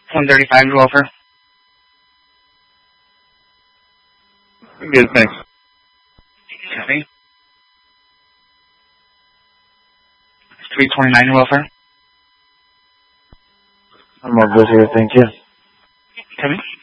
135 your welfare. Good, thanks. Copy. 329 your welfare. I'm all good here, thank you. Copy.